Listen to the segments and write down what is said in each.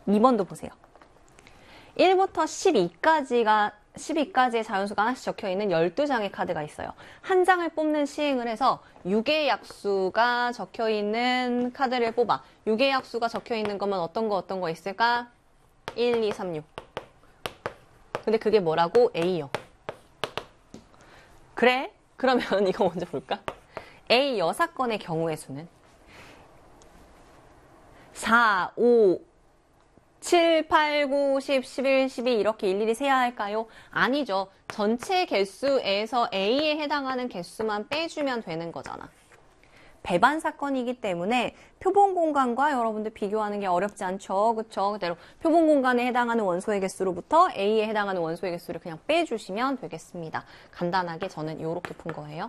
2번도 보세요. 1부터 12까지의 자연수가 하나씩 적혀있는 12장의 카드가 있어요. 한 장을 뽑는 시행을 해서 6개의 약수가 적혀있는 카드를 뽑아. 6개의 약수가 적혀있는 거면 어떤 거 있을까? 1, 2, 3, 6. 근데 그게 뭐라고? A요. 그래? 그러면 이거 먼저 볼까? A 여사건의 경우의 수는 4, 5, 7, 8, 9, 10, 11, 12 이렇게 일일이 세야 할까요? 아니죠. 전체 개수에서 A에 해당하는 개수만 빼주면 되는 거잖아. 배반 사건이기 때문에 표본 공간과 여러분들 비교하는 게 어렵지 않죠. 그쵸? 그대로 표본 공간에 해당하는 원소의 개수로부터 A에 해당하는 원소의 개수를 그냥 빼주시면 되겠습니다. 간단하게 저는 이렇게 푼 거예요.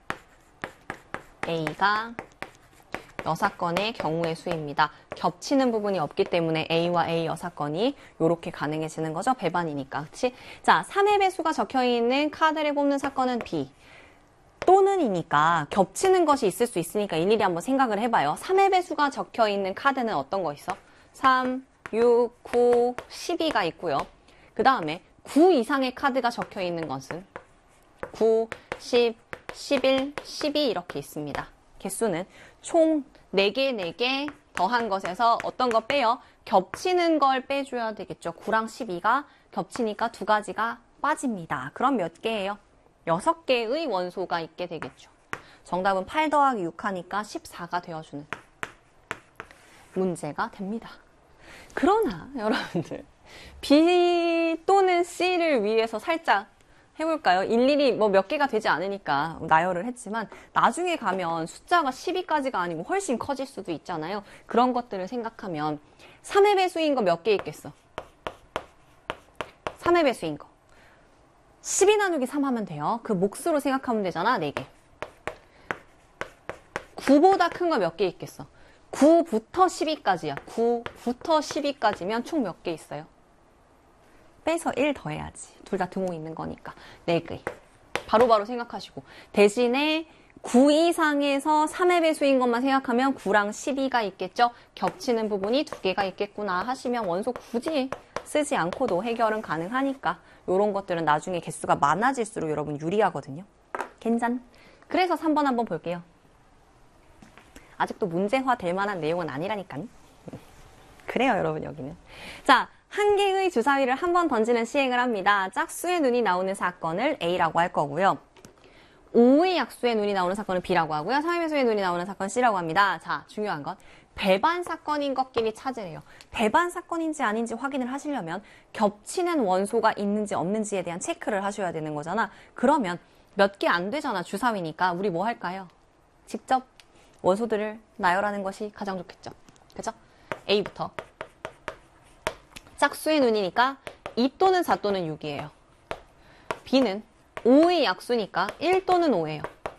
A가 여사건의 경우의 수입니다. 겹치는 부분이 없기 때문에 A와 A 여사건이 이렇게 가능해지는 거죠. 배반이니까. 그치? 자, 3의 배수가 적혀있는 카드를 뽑는 사건은 B. 또는이니까 겹치는 것이 있을 수 있으니까 일일이 한번 생각을 해봐요. 3의 배수가 적혀있는 카드는 어떤 거 있어? 3, 6, 9, 12가 있고요. 그 다음에 9 이상의 카드가 적혀있는 것은 9, 10, 11, 12 이렇게 있습니다. 개수는 총 4개, 4개 더한 것에서 어떤 거 빼요? 겹치는 걸 빼줘야 되겠죠. 9랑 12가 겹치니까 2가지가 빠집니다. 그럼 몇 개예요? 6개의 원소가 있게 되겠죠. 정답은 8 더하기 6 하니까 14가 되어주는 문제가 됩니다. 그러나 여러분들 B 또는 C를 위해서 살짝 해볼까요? 일일이 뭐 몇 개가 되지 않으니까 나열을 했지만 나중에 가면 숫자가 12까지가 아니고 훨씬 커질 수도 있잖아요. 그런 것들을 생각하면 3의 배수인 거 몇 개 있겠어? 3의 배수인 거 12 나누기 3 하면 돼요. 그 몫으로 생각하면 되잖아. 4개. 9보다 큰 거 몇 개 있겠어? 9부터 12까지야. 9부터 12까지면 총 몇 개 있어요? 빼서 1 더해야지. 둘 다 등호 있는 거니까. 4개. 바로바로 생각하시고. 대신에 9 이상에서 3의 배수인 것만 생각하면 9랑 12가 있겠죠? 겹치는 부분이 2개가 있겠구나 하시면 원소 굳이 쓰지 않고도 해결은 가능하니까 이런 것들은 나중에 개수가 많아질수록 여러분 유리하거든요. 괜찮? 그래서 3번 한번 볼게요. 아직도 문제화 될 만한 내용은 아니라니까요. 그래요, 여러분 여기는. 자, 한 개의 주사위를 한 번 던지는 시행을 합니다. 짝수의 눈이 나오는 사건을 A라고 할 거고요. 5의 약수의 눈이 나오는 사건은 B라고 하고요. 3의 배수의 눈이 나오는 사건은 C라고 합니다. 자, 중요한 건 배반 사건인 것끼리 찾으래요. 배반 사건인지 아닌지 확인을 하시려면 겹치는 원소가 있는지 없는지에 대한 체크를 하셔야 되는 거잖아. 그러면 몇 개 안 되잖아. 주사위니까 우리 뭐 할까요? 직접 원소들을 나열하는 것이 가장 좋겠죠. 그죠? A부터 짝수의 눈이니까 2 또는 4 또는 6이에요. B는 5의 약수니까 1 또는 5예요.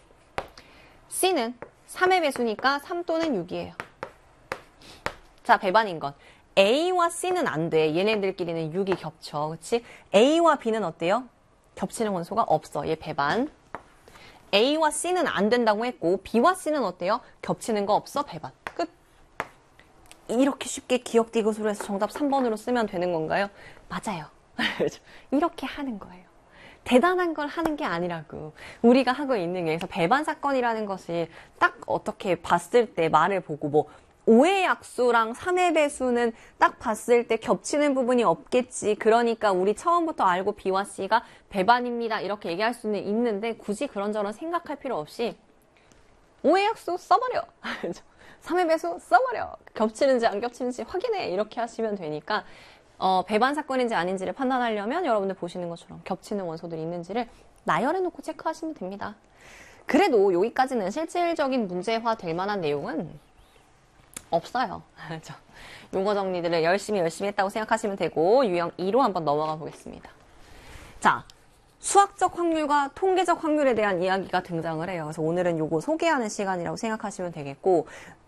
C는 3의 배수니까 3 또는 6이에요. 자, 배반인 것. A와 C는 안 돼. 얘네들끼리는 6이 겹쳐. 그치? A와 B는 어때요? 겹치는 원소가 없어. 얘 배반. A와 C는 안 된다고 했고 B와 C는 어때요? 겹치는 거 없어. 배반. 끝. 이렇게 쉽게 기억디귿으로 해서 정답 3번으로 쓰면 되는 건가요? 맞아요. 이렇게 하는 거예요. 대단한 걸 하는 게 아니라고. 우리가 하고 있는 게 그래서 배반 사건이라는 것이 딱 어떻게 봤을 때 말을 보고 뭐 5의 약수랑 3의 배수는 딱 봤을 때 겹치는 부분이 없겠지. 그러니까 우리 처음부터 알고 B와 C가 배반입니다. 이렇게 얘기할 수는 있는데 굳이 그런저런 생각할 필요 없이 5의 약수 써버려. 3의 배수 써버려. 겹치는지 안 겹치는지 확인해. 이렇게 하시면 되니까 배반 사건인지 아닌지를 판단하려면 여러분들 보시는 것처럼 겹치는 원소들이 있는지를 나열해놓고 체크하시면 됩니다. 그래도 여기까지는 실질적인 문제화 될 만한 내용은 없어요. 용어 정리들을 열심히 했다고 생각하시면 되고 유형 2로 한번 넘어가 보겠습니다. 자, 수학적 확률과 통계적 확률에 대한 이야기가 등장을 해요. 그래서 오늘은 요거 소개하는 시간이라고 생각하시면 되겠고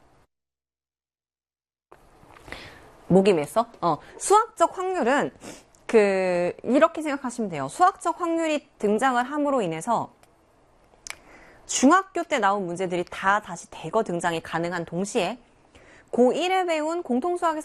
목이 맸어? 수학적 확률은 이렇게 생각하시면 돼요. 수학적 확률이 등장을 함으로 인해서 중학교 때 나온 문제들이 다 다시 대거 등장이 가능한 동시에 고1에 배운 공통수학에서